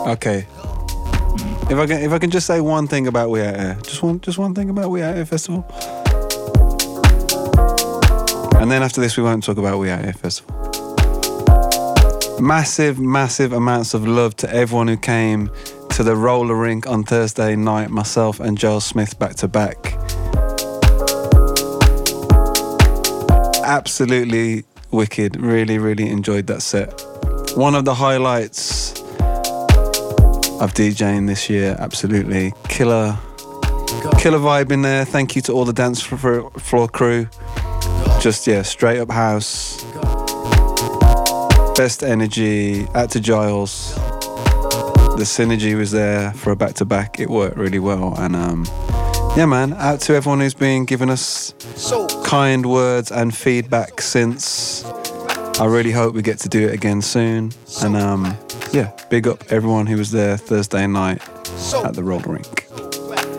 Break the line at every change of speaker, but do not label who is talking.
Okay. If I can just say one thing about We Out Here, just one thing about We Out Here Festival. And then after this we won't talk about We Out Here Festival. Massive, massive amounts of love to everyone who came to the roller rink on Thursday night, myself and Joel Smith back to back. Absolutely wicked. Really, really enjoyed that set. One of the highlights of DJing this year, absolutely. Killer vibe in there. Thank you to all the dance floor crew. Just, yeah, straight up house. Best energy. Out to Giles. The synergy was there for a back-to-back. It worked really well. And yeah, man, out to everyone who's been giving us kind words and feedback since. I really hope we get to do it again soon. And yeah, big up everyone who was there Thursday night at the roller rink.